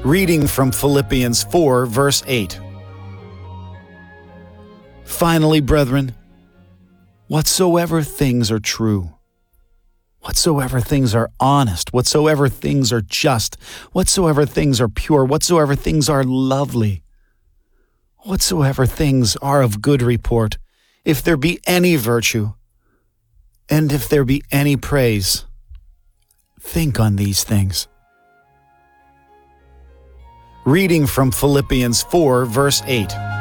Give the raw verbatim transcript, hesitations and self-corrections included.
Reading from Philippians four, verse eight. Finally, brethren, whatsoever things are true, whatsoever things are honest, whatsoever things are just, whatsoever things are pure, whatsoever things are lovely, whatsoever things are of good report, if there be any virtue, and if there be any praise, think on these things. Reading from Philippians four, verse eight.